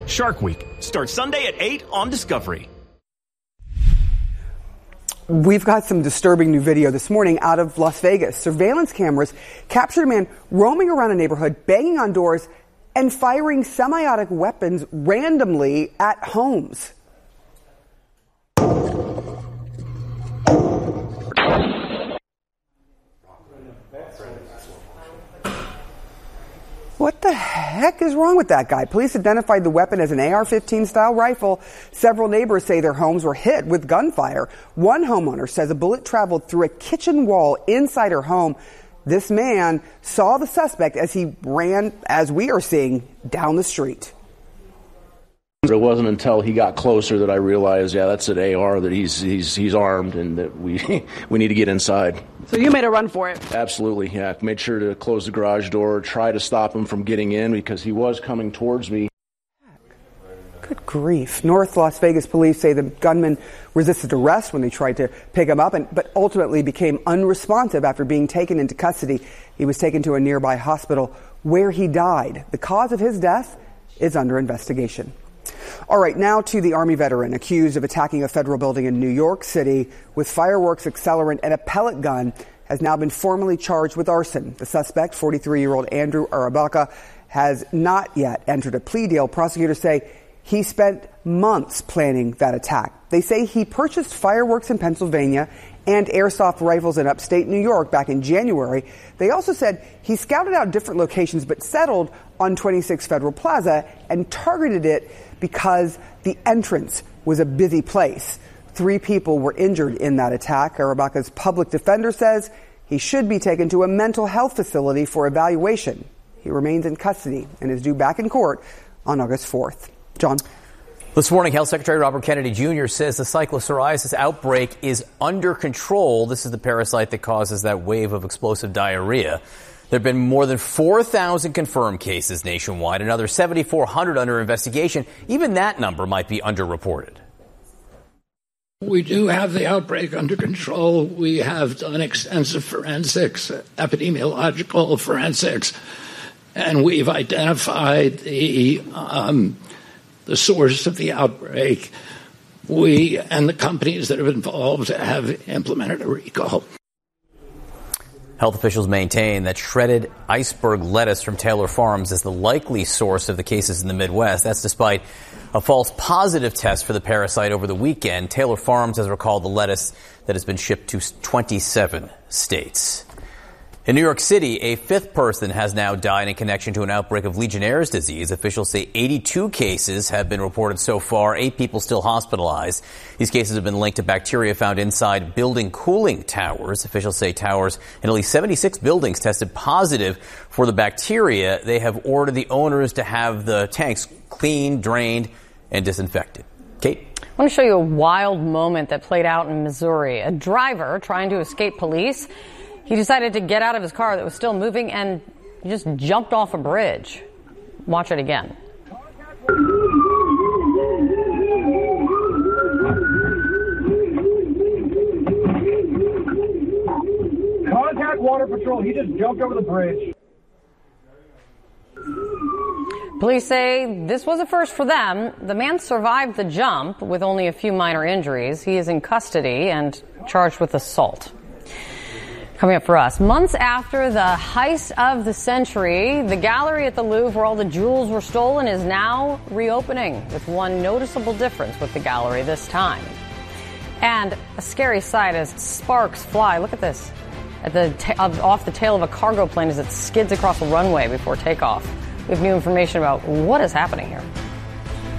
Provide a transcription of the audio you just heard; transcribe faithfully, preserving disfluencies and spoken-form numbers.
Shark Week starts Sunday at eight on Discovery. We've got some disturbing new video this morning out of Las Vegas. Surveillance cameras captured a man roaming around a neighborhood, banging on doors and firing semi-automatic weapons randomly at homes. What the heck is wrong with that guy? Police identified the weapon as an A R fifteen style rifle. Several neighbors say their homes were hit with gunfire. One homeowner says a bullet traveled through a kitchen wall inside her home. This man saw the suspect as he ran, as we are seeing, down the street. It wasn't until he got closer that I realized, yeah, that's an A R, that he's he's he's armed, and that we we need to get inside. So you made a run for it? Absolutely, yeah. Made sure to close the garage door, try to stop him from getting in because he was coming towards me. Good grief. North Las Vegas police say the gunman resisted arrest when they tried to pick him up, and but ultimately became unresponsive after being taken into custody. He was taken to a nearby hospital where he died. The cause of his death is under investigation. All right, now to the Army veteran accused of attacking a federal building in New York City with fireworks, accelerant, and a pellet gun has now been formally charged with arson. The suspect, forty-three-year-old Andrew Arabaca, has not yet entered a plea deal. Prosecutors say he spent months planning that attack. They say he purchased fireworks in Pennsylvania and airsoft rifles in upstate New York back in January. They also said he scouted out different locations but settled on twenty-six Federal Plaza and targeted it because the entrance was a busy place. Three people were injured in that attack. Arabaca's public defender says he should be taken to a mental health facility for evaluation. He remains in custody and is due back in court on August fourth. John? This morning, Health Secretary Robert Kennedy Junior says the cyclopsoriasis outbreak is under control. This is the parasite that causes that wave of explosive diarrhea. There have been more than four thousand confirmed cases nationwide, another seven thousand four hundred under investigation. Even that number might be underreported. We do have the outbreak under control. We have done extensive forensics, epidemiological forensics, and we've identified the um, the source of the outbreak. We and the companies that are involved have implemented a recall. Health officials maintain that shredded iceberg lettuce from Taylor Farms is the likely source of the cases in the Midwest. That's despite a false positive test for the parasite over the weekend. Taylor Farms has recalled the lettuce that has been shipped to twenty-seven states. In New York City, a fifth person has now died in connection to an outbreak of Legionnaire's disease. Officials say eighty-two cases have been reported so far, eight people still hospitalized. These cases have been linked to bacteria found inside building cooling towers. Officials say towers in at least seventy-six buildings tested positive for the bacteria. They have ordered the owners to have the tanks cleaned, drained, and disinfected. Kate? I want to show you a wild moment that played out in Missouri. A driver trying to escape police. He decided to get out of his car that was still moving and he just jumped off a bridge. Watch it again. Contact Water Patrol. He just jumped over the bridge. Police say this was a first for them. The man survived the jump with only a few minor injuries. He is in custody and charged with assault. Coming up for us, months after the heist of the century, the gallery at the Louvre where all the jewels were stolen is now reopening with one noticeable difference with the gallery this time. And a scary sight as sparks fly. Look at this. At the ta- off the tail of a cargo plane as it skids across the runway before takeoff. We have new information about what is happening here.